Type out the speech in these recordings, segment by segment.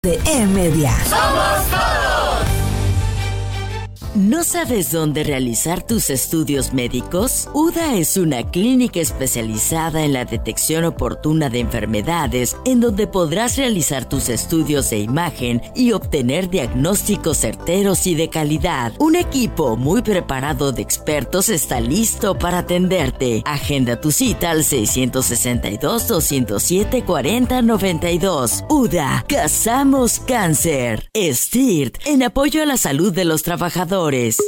de E-Media. ¡Somos todos! ¿No sabes dónde realizar tus estudios médicos? UDA es una clínica especializada en la detección oportuna de enfermedades, en donde podrás realizar tus estudios de imagen y obtener diagnósticos certeros y de calidad. Un equipo muy preparado de expertos está listo para atenderte. Agenda tu cita al 662-207-4092. UDA, cazamos cáncer. STIRT, en apoyo a la salud de los trabajadores.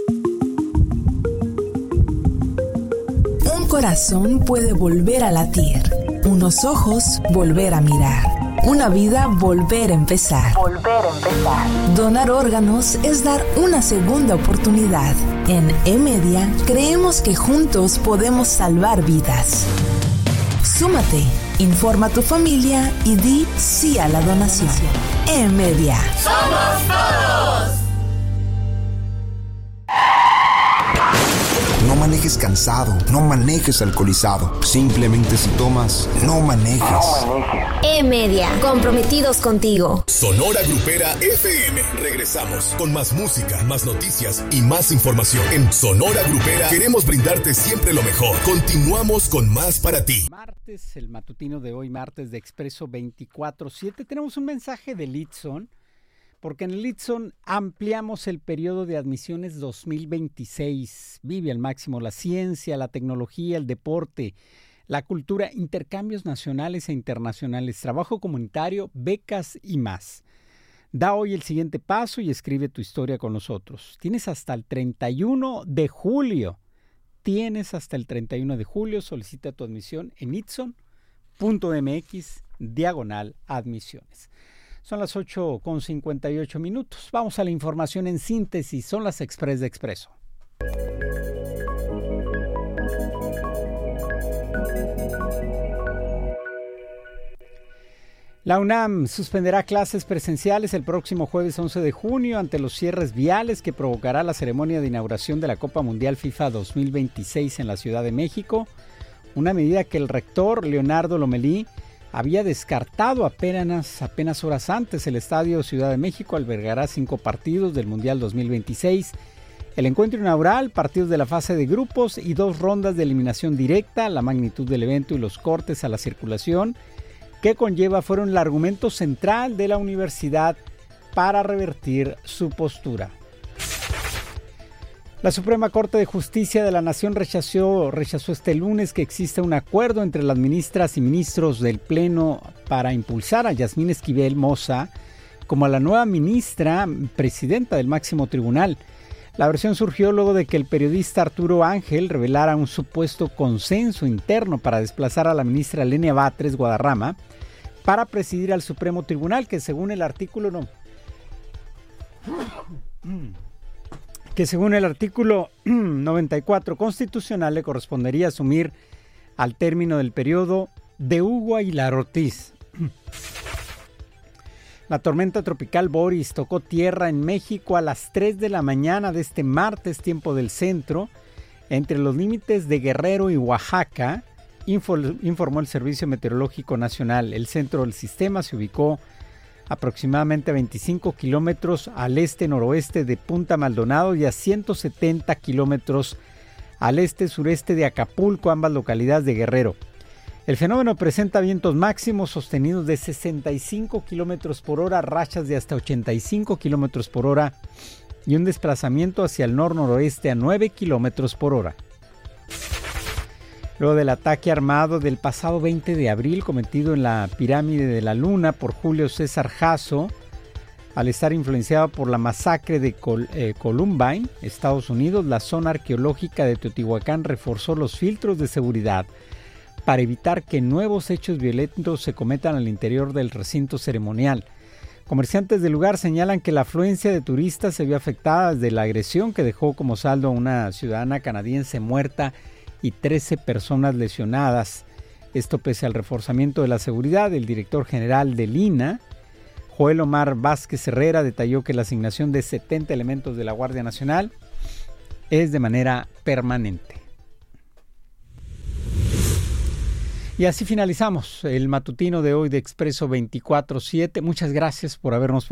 Un corazón puede volver a latir, unos ojos volver a mirar, una vida volver a empezar. Donar órganos es dar una segunda oportunidad. En E-Media creemos que juntos podemos salvar vidas. Súmate, informa a tu familia y di sí a la donación. E-Media. ¡Somos todos! No manejes cansado, no manejes alcoholizado. Simplemente si tomas, no manejes. E-Media, comprometidos contigo. Sonora Grupera FM. Regresamos con más música, más noticias y más información. En Sonora Grupera queremos brindarte siempre lo mejor. Continuamos con más para ti. Martes, el matutino de hoy, martes de Expreso 24/7. Tenemos un mensaje de Litson, porque en el Litson ampliamos el periodo de admisiones 2026. Vive al máximo la ciencia, la tecnología, el deporte, la cultura, intercambios nacionales e internacionales, trabajo comunitario, becas y más. Da hoy el siguiente paso y escribe tu historia con nosotros. Tienes hasta el 31 de julio. Solicita tu admisión en itson.mx/admisiones. Son las 8:58. Vamos a la información en síntesis. Son las Express de Expreso. La UNAM suspenderá clases presenciales el próximo jueves 11 de junio ante los cierres viales que provocará la ceremonia de inauguración de la Copa Mundial FIFA 2026 en la Ciudad de México, una medida que el rector Leonardo Lomelí había descartado apenas horas antes. El Estadio Ciudad de México albergará 5 partidos del Mundial 2026, el encuentro inaugural, partidos de la fase de grupos y 2 rondas de eliminación directa. La magnitud del evento y los cortes a la circulación que conlleva fueron el argumento central de la universidad para revertir su postura. La Suprema Corte de Justicia de la Nación rechazó este lunes que exista un acuerdo entre las ministras y ministros del Pleno para impulsar a Yasmín Esquivel Moza como a la nueva ministra presidenta del máximo tribunal. La versión surgió luego de que el periodista Arturo Ángel revelara un supuesto consenso interno para desplazar a la ministra Lenia Batres Guadarrama para presidir al Supremo Tribunal, que según el artículo 94 constitucional le correspondería asumir al término del periodo de Hugo Aguilar Ortiz. La tormenta tropical Boris tocó tierra en México a las 3 de la mañana de este martes, tiempo del centro, entre los límites de Guerrero y Oaxaca, informó el Servicio Meteorológico Nacional. El centro del sistema se ubicó aproximadamente 25 kilómetros al este-noroeste de Punta Maldonado y a 170 kilómetros al este-sureste de Acapulco, ambas localidades de Guerrero. El fenómeno presenta vientos máximos sostenidos de 65 kilómetros por hora, rachas de hasta 85 kilómetros por hora y un desplazamiento hacia el nor-noroeste a 9 kilómetros por hora. Luego del ataque armado del pasado 20 de abril cometido en la Pirámide de la Luna por Julio César Jasso, al estar influenciado por la masacre de Columbine, Estados Unidos, la zona arqueológica de Teotihuacán reforzó los filtros de seguridad para evitar que nuevos hechos violentos se cometan al interior del recinto ceremonial. Comerciantes del lugar señalan que la afluencia de turistas se vio afectada desde la agresión que dejó como saldo a una ciudadana canadiense muerta y 13 personas lesionadas. Esto pese al reforzamiento de la seguridad. El director general del INAH, Joel Omar Vázquez Herrera, detalló que la asignación de 70 elementos de la Guardia Nacional es de manera permanente. Y Y así finalizamos el matutino de hoy de Expreso 24/7. Muchas gracias por habernos